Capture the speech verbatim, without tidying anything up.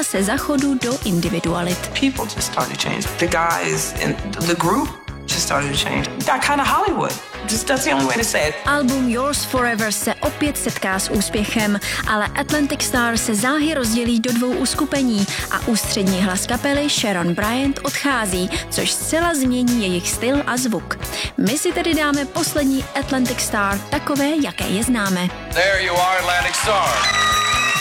stala se za chodu do individualit. People just started to change. The guys in the group just started to change. Got kind of Hollywood. Just that's the only way to say it. Album Yours Forever se opět setká s úspěchem, ale Atlantic Starr se záhy rozdělí do dvou uskupení a ústřední hlas kapely Sharon Bryant odchází, což zcela změní jejich styl a zvuk. My si tedy dáme poslední Atlantic Starr takové, jaké je známe. There you are, Atlantic Starr.